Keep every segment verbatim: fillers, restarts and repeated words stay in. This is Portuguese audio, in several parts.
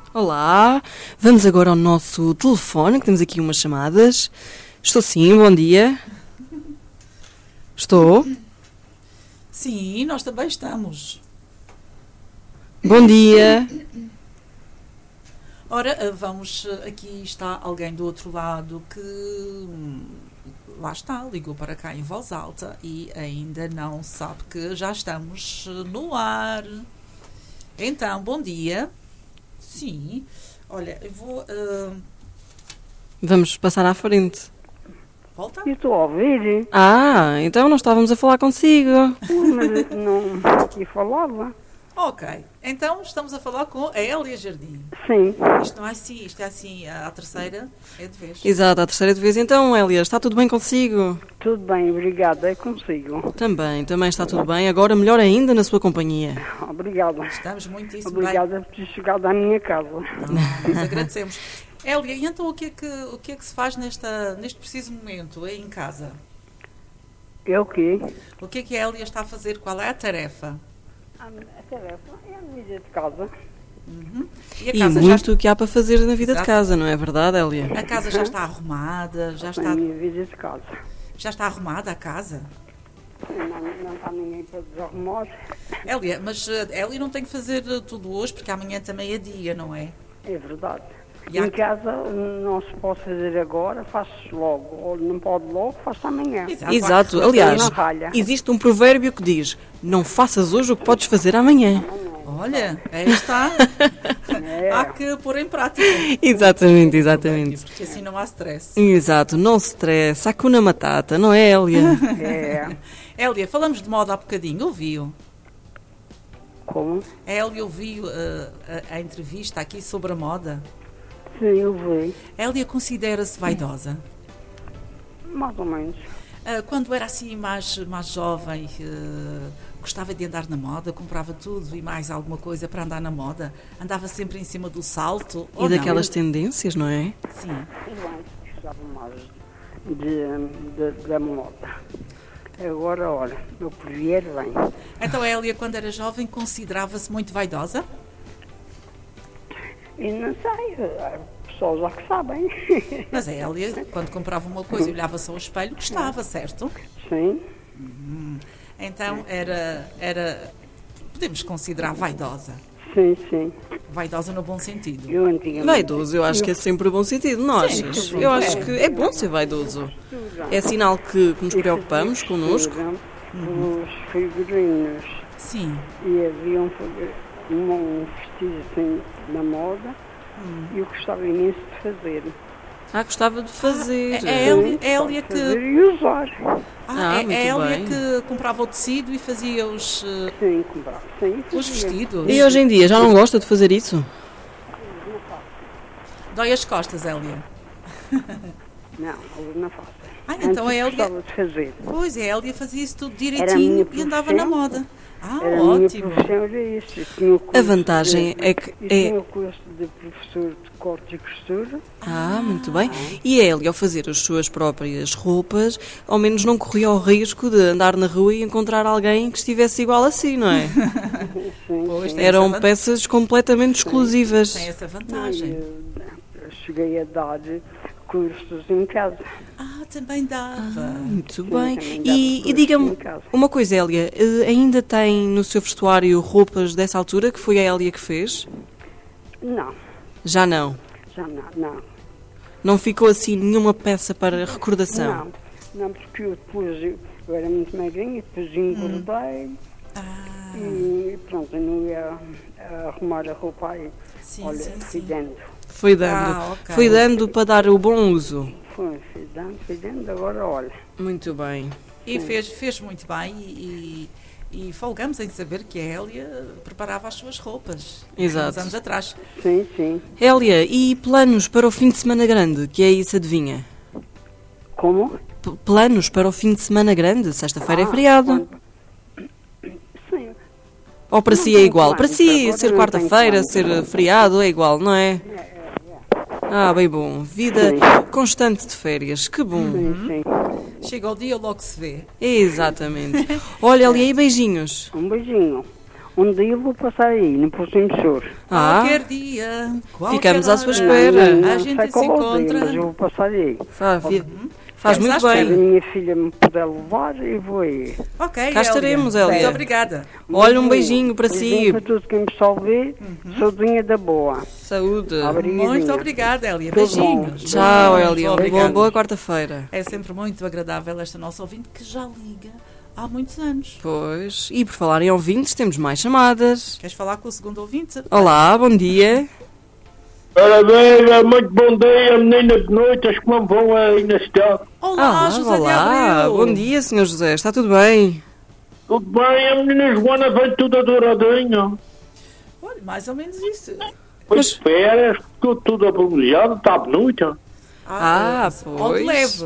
Olá, vamos agora ao nosso telefone, que temos aqui umas chamadas. Estou sim, bom dia. Estou. Sim, nós também estamos. Bom dia. Ora, vamos, aqui está alguém do outro lado que, lá está, ligou para cá em voz alta e ainda não sabe que já estamos no ar. Então, bom dia. Sim, olha, eu vou... Uh... Vamos passar à frente. Volta? Eu estou a ouvir. Ah, então nós estávamos a falar consigo. Mas não... E falava. Ok, então estamos a falar com a Hélia Jardim. Sim. Isto não é assim, isto é assim, a terceira é de vez. Exato, a terceira de vez. Então, Hélia, está tudo bem consigo? Tudo bem, obrigada, é consigo. Também, também está tudo bem. Agora melhor ainda na sua companhia. Obrigada. Estamos muitíssimo Obrigada por ter chegado à minha casa. bem. Nós agradecemos. Hélia, e então o que é que, o que, é que se faz nesta, neste preciso momento, aí em casa? É o quê? O que é que a Hélia está a fazer? Qual é a tarefa? A, a tarefa é a vida de casa. Uhum. E a E casa muito o que há para fazer na vida Exato. de casa, não é verdade, Hélia? já, a casa já está arrumada? Já A está, minha vida de casa. já está arrumada a casa? Não, não está ninguém para desarrumar. Hélia, mas uh, Hélia não tem que fazer uh, tudo hoje, porque amanhã também é dia, não é? É verdade. E há- Em casa não se pode fazer agora, faz-se logo. Ou não pode logo, faz-se amanhã. Exato. Exato, Mas aliás, não falha. existe um provérbio que diz: não faças hoje o que podes fazer amanhã. Olha, aí está. É. Há que pôr em prática. Exatamente, exatamente. Porque assim não há stress. Exato, não se estresse, Hakuna Matata, não é, Hélia? É. Hélia, falamos de moda há bocadinho, ouviu? Como? A Hélia ouviu uh, a, a entrevista aqui sobre a moda. Sim, eu vi. Hélia considera-se vaidosa. Mais ou menos. Uh, quando era assim mais, mais jovem, uh, gostava de andar na moda, comprava tudo e mais alguma coisa para andar na moda. Andava sempre em cima do salto. E ou não? daquelas tendências, não é? Sim. Eu antes gostava mais de, de, da moda. Agora, olha, o que vier vem. Então a Hélia, quando era jovem, considerava-se muito vaidosa? E não sei, pessoas já que sabem. Mas a Hélia, quando comprava uma coisa e olhava-se ao espelho, gostava, certo? Sim, Então era, era, podemos considerar vaidosa. sim, sim. Vaidosa no bom sentido. Eu antigamente... Vaidoso, eu acho que é sempre bom sentido, não Sim, achas? sim. Eu acho que é bom ser vaidoso. É sinal que, que nos preocupamos connosco. Os figurinos. Sim. E havia um, um, um vestido assim na moda e eu gostava imenso de fazer. Ah, gostava de fazer. É, é Hélia, Sim, Hélia gostava de fazer que, e usar. ah, Ah, é, muito é Hélia bem. que comprava o tecido e fazia os, eh, Sim, comprava. Sim, os fazia. vestidos. E hoje em dia já não gosta de fazer isso? Dói as costas, Hélia. Não, hoje não faço. Ah, então a Antes Hélia... gostava de fazer. Pois, a Hélia fazia isso tudo Era a minha direitinho e andava na profissão. moda. Ah, Era a minha ótimo. profissão, era isso. Eu tinha o curso A vantagem de, é que eu é- tinha o curso de professor de corte e costura. Ah, muito bem. E a Hélia, ao fazer as suas próprias roupas, ao menos não corria o risco de andar na rua e encontrar alguém que estivesse igual a si, não é? Sim, Pois, sim. tem Eram essa van- peças completamente exclusivas. Tem essa Não, vantagem. eu, eu cheguei a dar cursos em casa. Ah, também dava. Muito Sim, bem. também dava E, e cursos diga-me em casa. uma coisa, Hélia, eh, ainda tem no seu vestuário roupas dessa altura que foi a Hélia que fez? Não, Já não. já não, não. Não ficou assim nenhuma peça para recordação? Não, não, porque eu depois, eu, eu era muito magrinha, depois engordei Ah, e pronto, eu não ia ah, arrumar a roupa aí. sim, Olha, sim, fui sim. dando, Foi dando. Ah, ok. Foi dando para dar o bom uso. fui, fui dando, fui dando, agora olha. Muito bem. E fez, fez muito bem e, e, e folgamos em saber que a Hélia preparava as suas roupas. Exato. Uns anos atrás. Sim, sim. Hélia, e planos para o fim de semana grande? Que é isso, adivinha? Como? P- planos para o fim de semana grande? Sexta-feira é Ah, feriado. quando- Sim, Ou para Não si é tenho igual? Para planos, si, agora ser não quarta-feira, tenho planos. ser feriado é igual, não é? Ah, bem bom. Vida constante de férias. Que bom. sim, sim. Chega o dia, logo se vê. Exatamente. Olha, Hélia, e beijinhos. Um beijinho. Um dia eu vou passar aí, no próximo show. Ah, Qualquer dia, qualquer ficamos à sua hora, espera. Não, A não gente sei se qual é o dia, encontra. mas eu vou passar aí. faz, faz Ficamos muito à Se a espera. bem. minha filha me puder levar, eu vou aí. Ok, Cá estaremos, Hélia. Muito obrigada. Olha, um beijinho para Beijinho si. para todos quem me salve. Saudinha da boa. Saúde. Obrigadinha. Muito obrigada, Hélia. Tudo bom. Beijinhos. Tchau, Muito Hélia. Boa, obrigada. boa quarta-feira. É sempre muito agradável esta nossa ouvinte que já liga há muitos anos. Pois, e por falar em ouvintes, temos mais chamadas. Queres falar com o segundo ouvinte? Olá, bom dia. Parabéns, muito bom dia, menina de noites, como vão aí na cidade? Olá, Ah, José de olá. Abreu. Bom dia, senhor José. Está tudo bem? Tudo bem, a menina Joana vem tudo adoradinha. Olha, mais ou menos isso. Foi Mas- de férias, tudo, tudo abroviado, está bonita. Ah, eh, pois. Onde leve?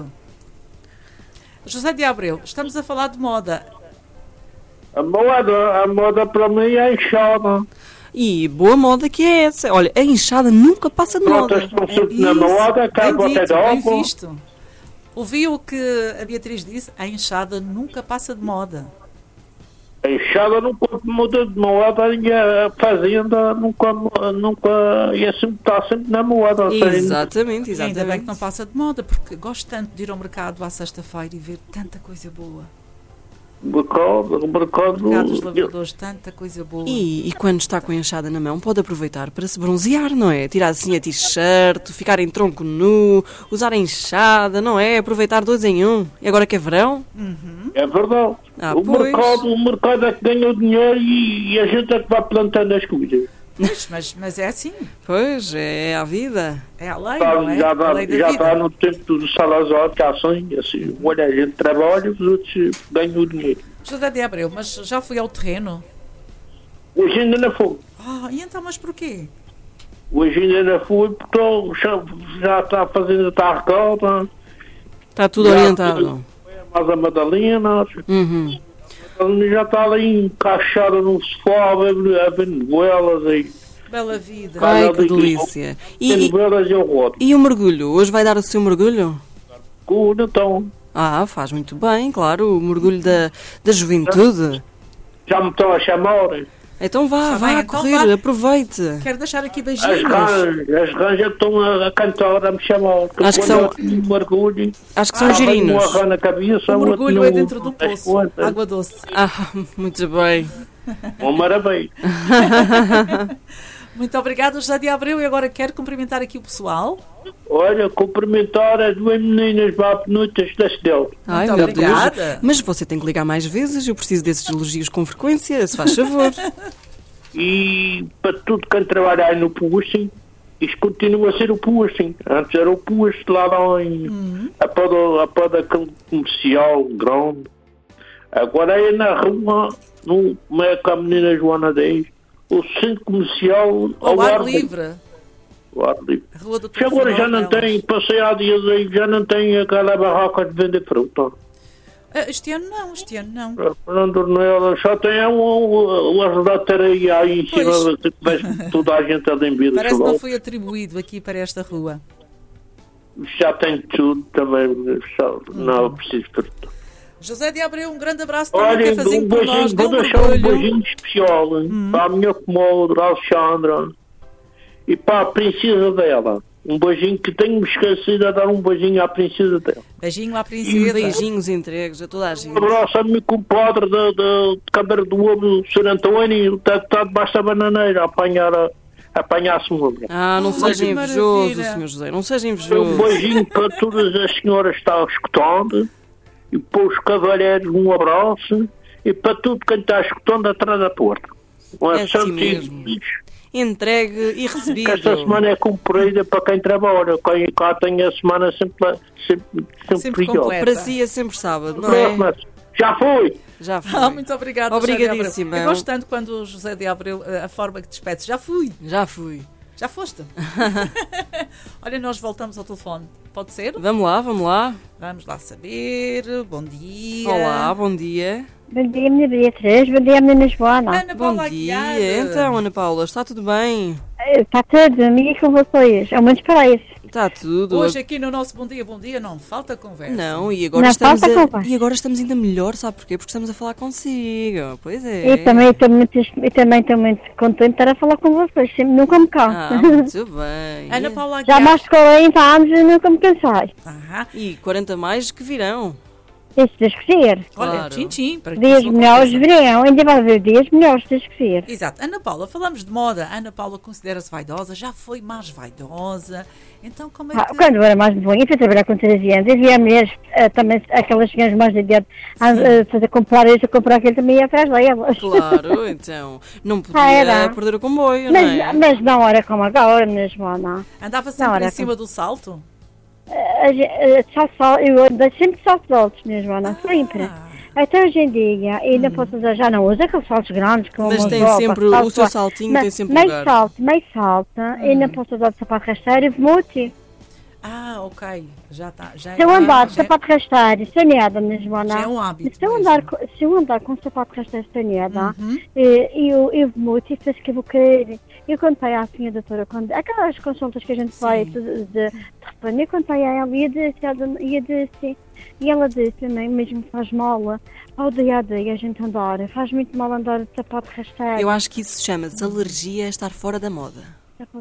José de Abreu, estamos a falar de moda. A moda, a moda para mim é inchada. E boa moda que é essa. Olha, a enxada nunca passa de Pronto, moda. estão sempre na Isso, moda, cá bem bota dito, de bem óculos. visto. Ouviu o que a Beatriz disse? A enxada nunca passa de moda. A inchada nunca muda de moda e a fazenda nunca, nunca, e assim está sempre na moda. assim. Exatamente, E ainda bem que não exatamente. passa de moda, porque gosto tanto de ir ao mercado à sexta-feira e ver tanta coisa boa. Mercado, mercado, Mercado dos lavradores, tanta coisa boa. E, e quando está com a enxada na mão, pode aproveitar para se bronzear, não é? Tirar assim a t-shirt, ficar em tronco nu, usar a enxada, não é? Aproveitar dois em um. E agora que é verão? é verdade. Ah, o, pois. mercado, o mercado é que ganha o dinheiro e, e a gente é que vai plantando as coisas. Mas, mas, mas é assim, Pois, é a vida. é a lei, Tá, não é? já A está lei da já vida. tá no tempo do Salazar, que é assim, assim, olha, a gente trabalha, os outros ganham o dinheiro. José de Abreu, mas já fui ao terreno? Hoje ainda não foi. Ah, e então, mas porquê? Hoje ainda não foi, porque tô- já, já está fazendo, está a recorda, Está tudo Já, orientado. mas a Madalena, Uhum. ela já está ali encaixada no sofá, a ver, a ver novelas aí. Bela vida. Ai, Olha, que digo, delícia. Tem E, e, novelas eu rodo. e o mergulho? Hoje vai dar o seu mergulho? Com então, Ah, faz muito bem, claro, o mergulho da, da juventude. já me estão a chamar. Então vá, Está vá bem, a então correr, vá. aproveite. Quero deixar aqui As beijinhos. rãs, as rãs já estão a, a cantar, a me chamar. Que Acho que quando são- eu tenho um mergulho, Acho que são ah, vem girinos. uma rã na cabeça, O outra mergulho no- é dentro do nas poço. costas. Água doce. Ah, muito bem. Uma maravilha. Muito obrigada, José de Abreu. E agora quero cumprimentar aqui o pessoal. Olha, cumprimentar as duas meninas bapnutas da Cidade. Ai, Muito meu obrigada. Deus. Mas você tem que ligar mais vezes, eu preciso desses elogios com frequência, se faz favor. E para tudo quem trabalha aí no Puxem, isto continua a ser o Puxem. Antes era o Puxem lá, lá em, Uhum. a pó da- a pó daquele comercial grande. Agora é na rua, no, como é que a menina Joana diz, o centro comercial Ao ar livre. Ao ar livre. A Rua do Já agora já não Telefonor, tem, passei há dias aí, já não tem aquela barraca de vender fruta. Ah, Este ano não, este ano não. Fernando Nela só tem um, um, uma relataria aí em cima, Pois. que vejo toda a gente a lembrar do Parece que não chocolate. foi atribuído aqui para esta rua. Já tem tudo também, só, não é preciso fruta. José de Abreu, um grande abraço. Também Olha, quer fazer um por nós. beijinho, Dê vou um deixar um mergulho. beijinho especial hein, Hum. para a minha comadre, a Alexandra, e para a princesa dela. Um beijinho que tenho-me esquecido de dar um beijinho à princesa dela. Beijinho à E princesa. beijinhos entregues a toda a gente. Um abraço a meu compadre da de, de Câmara do Ovo, o senhor António, está, está debaixo da bananeira a apanhar a, a apanhar-se uma. Ah, não Oh, seja que invejoso, maravilha. senhor José, não seja Um invejoso. beijinho para todas as senhoras que estão escutando e para os cavalheiros um abraço e para tudo quem está escutando atrás da porta. Um É assim abraço mesmo. Entregue e recebido. que esta semana é comprida para quem trabalha. Quem cá tem a semana sempre, sempre, sempre, Sempre pior. completa. Para si é sempre sábado, não Pronto, é? mas já foi. Já foi. Ah, muito obrigada, José de Abreu. Obrigadíssima. Eu gosto tanto quando o José de Abreu, a forma que despede. Já fui. Já fui. Já foste. Olha, nós voltamos ao telefone. Pode ser? Vamos lá, vamos lá. Vamos lá saber. Bom dia. Olá, bom dia. Bom dia, menina Beatriz. Bom dia, menina Joana. Ana Bom Paula dia. Aguiar. Então, Ana Paula, está tudo bem? Está tudo, amiga, com vocês. É muitos para isso. Está tudo. Hoje aqui no nosso Bom Dia, Bom Dia não falta conversa. Não, e agora, Não estamos falta a, conversa. e agora estamos ainda melhor, sabe porquê? Porque estamos a falar consigo. Pois é. Eu também estou muito, eu também estou muito contente de estar a falar com vocês, sempre, nunca me canso. Ah, muito bem. Ana Paula Já há Aguiar. mais de quarenta anos e nunca me cansei. Aham. E quarenta mais que virão. Isso Deus quiser. Olha, Claro. tchim, tchim. Para que Dias isso melhores aconteça. virão, ainda vai haver dias melhores, se Deus quiser. Exato. Ana Paula, falamos de moda. Ana Paula considera-se vaidosa, já foi mais vaidosa. Então, como é Ah, que... quando eu era mais novinha, fui trabalhar com treze anos, e via mulheres, ah, também, aquelas senhoras mais de idade, a, a fazer comprar isso, a comprar aquilo, também ia atrás delas. Claro, então. Não podia Ah, era. perder o comboio, Mas, não é? mas não era como agora, mesmo, não. Andava Não, sempre era em cima do salto? A ge- a- Só, só, eu andei sempre de saltos altos mesmo, Ana, sempre. Ah. Até hoje em dia, ainda posso usar, já não uso aqueles saltos grandes, como Mas os tem roupas, sempre, saltos o seu lá. saltinho Mas tem sempre meio lugar. salto, meio salto, ainda posso usar de sapato rasteiro e vermute. Ah, ok. Já está. Já, Se eu ah, andar de já- sapato rasteiro, sem nada mesmo, Ana. Já é um hábito Se eu mesmo. andar, co- se eu andar com sapato rasteiro sem nada, Uhum. e e eu, eu vermute, penso que eu vou querer. Eu contei à senhora doutora, quando, aquelas consultas que a gente faz de, de, de repente, eu contei a ela e eu disse, ela- e eu disse, e ela disse também, mesmo faz mal, ao dia a dia a gente andar, faz muito mal andar de sapato rasteiro. Eu acho que isso chama-se alergia a estar fora da moda.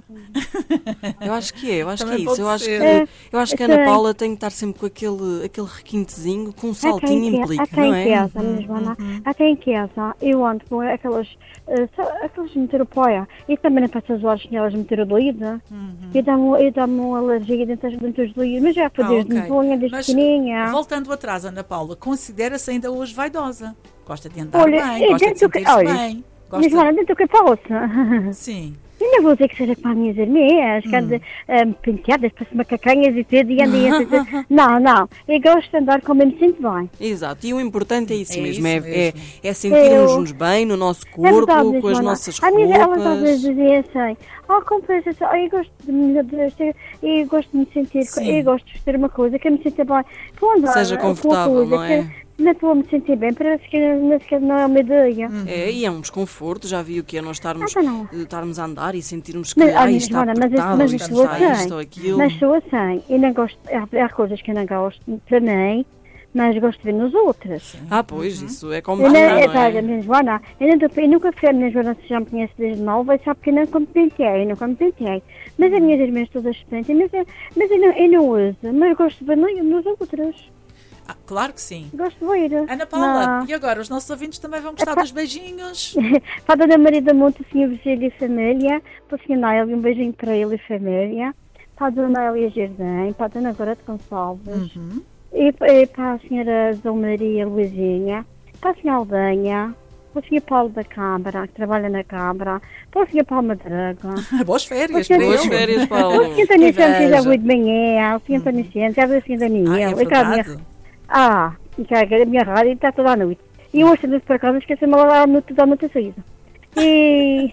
Eu acho que é, eu acho Também que é isso. pode Eu acho que, ser. eu acho que a É, Ana sei. Paula tem que estar sempre com aquele, aquele requintezinho, com um Até saltinho em, implica, até não em é? casa, mesmo, Ana. Até em casa, eu ando com aquelas, uh, só- aquelas meteropoia. E também não posso usar as senhoras meterodoída. E dá-me dá uma alergia dentro das dentro dos doídos. Mas já foi Ah, desde ok. novinha, desde Mas, pequenininha. voltando atrás, Ana Paula, considera-se ainda hoje vaidosa. Gosta de andar Olha, bem, eu gosta de dentro que- sentir-se olha, bem. Mas, Gosta... Joana, dentro do que posso. Sim. Eu não vou dizer que seja para as minhas irmãs, que ande um, penteadas, para macacanhas e tudo, e andem a dizer, não, não, eu gosto de andar como eu me sinto bem. Exato, e o importante é isso É mesmo, isso é, é, mesmo. é sentirmos-nos Eu- bem no nosso É corpo, verdade, com as Joana. nossas A minha, elas às roupas. vezes dizem assim, ah, compensação, eu gosto de me, de, eu gosto de me sentir, Sim. eu gosto de vestir uma coisa que eu me sinta bem. Vou andar Seja com uma confortável, coisa não é? que não estou a me sentir bem, parece que nem sequer não é uma ideia. É, e é um desconforto, já vi o que é nós estarmos, Ah, tá não. eh, estarmos a andar e sentirmos que Mas, ai, olha, está Joana, mas, apertado, mas ou isto isto sou está assim, isto ou aquilo. mas sou assim, eu não gosto, há, há coisas que eu não gosto também, mas gosto de ver nos outros. Ah, pois, isso é como Eu, tudo, não, não é, é? olha, minha Joana, eu, não, tô- eu nunca fui a minha Joana, se já me conhece desde nova, sabe que eu não como penteei, eu não como penteei. Mas as minhas irmãs todas penteam, mas, eu- mas eu, não, eu não uso, mas eu gosto de ver no- nos outros. Ah, claro que sim. Gosto de ver. Ana Paula, Não. e agora? Os nossos ouvintes também vão gostar Epá. dos beijinhos. Para a Dona Maria da Monte, o senhor Virgílio e família, para o senhor Nail, um beijinho para ele e família, para a Dona Elia Jardim, para a Dona Gorete Gonçalves, Uhum. e, e para a senhora Dona Maria Luizinha, para a senhora Aldanha, para o senhor Paulo da Câmara, que trabalha na Câmara, para o senhor Paulo Madraga, Boas férias, Boas Boas Pedro. férias, o Paulo. senhor António Santos já inveja. foi de manhã, o senhor António Santos, já viu o senhor Daniel, Ah, é e cá a minha- verdade. Ah, e cá a minha rádio está toda a noite. E hoje, também por acaso, esqueci-me lá a noite da noite a saída. E...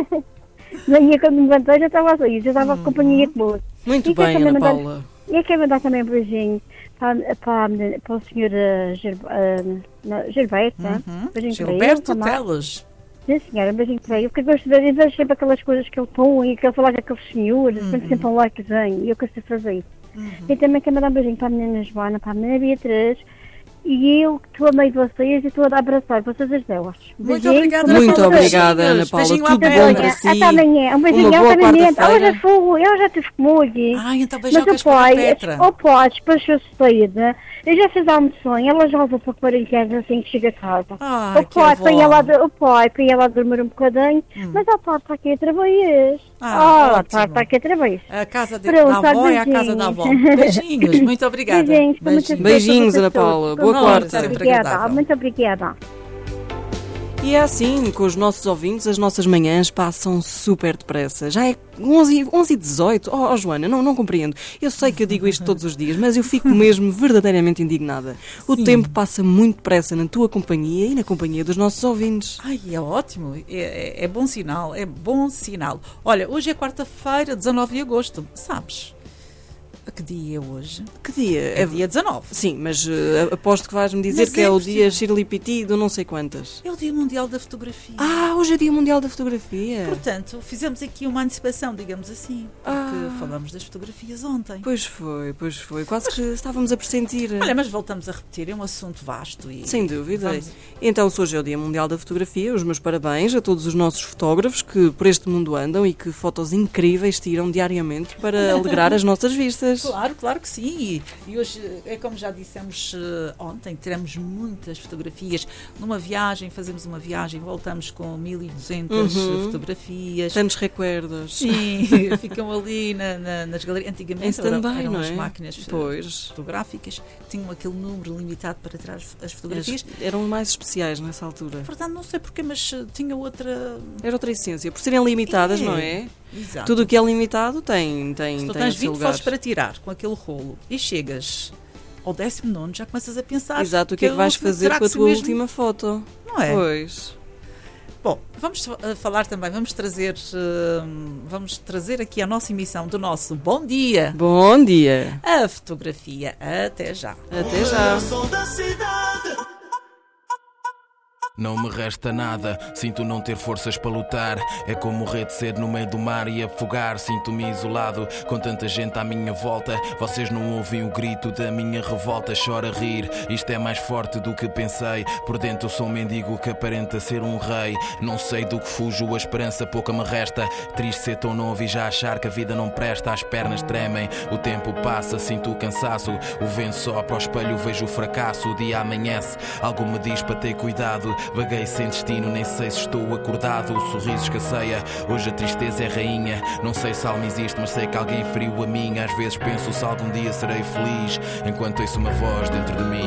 Manhã, quando me levantei, já estava a sair, já estava a companhia de boa. Muito E quer bem, também Ana mandar- Paula. E eu quero mandar também um beijinho para, para, a menina- para o senhor uh, Gil- uh, não, Gilberto. Uhum. Beijinho para ele Gilberto também. Teles. Sim, senhora, um beijinho para ele. Porque eu gosto de ver, eu vejo sempre aquelas coisas que ele põe e que ele fala com aqueles senhores, Uhum. sempre sempre um likezinho, e eu consigo fazer isso. E também quero mandar um beijinho para a menina Joana, para a menina Beatriz. E eu estou a meio de vocês e estou a dar abraçar vocês as delas. Muito Beijinho, obrigada, com Ana Muito Paula. obrigada, Beijinhos. Ana Paula. Beijinho à Tudo Bela. bom para si. Até amanhã. Um beijinho. Uma boa Até amanhã. Eu quarta-feira. já fui, eu já tive comigo. Ai, então Mas beijocas o para a pai, Petra. o pai despachou-se cedo. Eu já fiz a almoção, ela já vai para quarenta assim que chega a casa. Ai, o pai que põe ela, avó. o pai põe ela a dormir um bocadinho, mas a tarde está aqui outra vez. Ah, Ah, a ótimo. tarde está aqui outra vez. A casa de, Pronto, da avó olha, é a casa da avó. beijinhos. Beijinhos, muito obrigada. Beijinhos, com muita Beijinhos, força Ana para Paula. todos. Boa Muito quarta. Sempre obrigada, agradável. muito obrigada. E é assim, com os nossos ouvintes, as nossas manhãs passam super depressa. Já é onze e dezoito. Oh, oh, Joana, não, não compreendo. Eu sei que eu digo isto todos os dias, mas eu fico mesmo verdadeiramente indignada. O Sim. tempo passa muito depressa na tua companhia e na companhia dos nossos ouvintes. Ai, é ótimo, é, é- é bom sinal, é bom sinal. Olha, hoje é quarta-feira, dezanove de agosto, sabes? A que dia é hoje? Que dia? É dia dezanove. Sim, mas uh, aposto que vais-me dizer Mas que é é o possível. dia Shirley do não sei quantas. É o Dia Mundial da Fotografia. Ah, hoje é Dia Mundial da Fotografia. Portanto, fizemos aqui uma antecipação, digamos assim, porque Ah. falamos das fotografias ontem. Pois foi, pois foi. Quase que estávamos a pressentir. Olha, mas voltamos a repetir, é um assunto vasto e... Sem dúvida. Vamos- Então, se hoje é o Dia Mundial da Fotografia, os meus parabéns a todos os nossos fotógrafos que por este mundo andam e que fotos incríveis tiram diariamente para alegrar as nossas vistas. Claro, claro que sim. E, e hoje, é como já dissemos eh, ontem, teremos muitas fotografias. Numa viagem, fazemos uma viagem, voltamos com mil e duzentas Uhum. fotografias. Tantos recuerdos. Sim, ficam ali na, na- nas galerias. Em Antigamente eram, stand-by, eram não as é? máquinas eh, Pois. fotográficas que tinham aquele número limitado para tirar as- as fotografias. As- Eram mais especiais nessa altura. Portanto, não sei porquê, mas eh, tinha outra... Era outra essência. Por serem limitadas, É. não é? Exato. Tudo o que é limitado tem, tem, Se tu tem tens o seu vinte lugar. fotos para tirar com aquele rolo e chegas ao décimo nono, já começas a pensar... Exato, o que é que vais última fazer terá com a que ser tua mesmo- última foto? Não é? Pois. Bom, vamos uh, falar também, vamos trazer, uh, vamos trazer aqui a nossa emissão do nosso Bom Dia, Bom dia. a fotografia. Até já. Até já. Não me resta nada, sinto não ter forças para lutar. É como morrer de sede no meio do mar e afogar. Sinto-me isolado, com tanta gente à minha volta. Vocês não ouvem o grito da minha revolta. Chora a rir, isto é mais forte do que pensei. Por dentro sou um mendigo que aparenta ser um rei. Não sei do que fujo, a esperança pouca me resta. Triste ser tão novo e já achar que a vida não presta. As pernas tremem, o tempo passa, sinto o cansaço. O vento sopra ao espelho, vejo o fracasso. O dia amanhece, algo me diz para ter cuidado. Vaguei sem destino, nem sei se estou acordado. O sorriso escasseia, hoje a tristeza é rainha. Não sei se a alma existe, mas sei que alguém feriu a minha. Às vezes penso se algum dia serei feliz, enquanto ouço uma voz dentro de mim.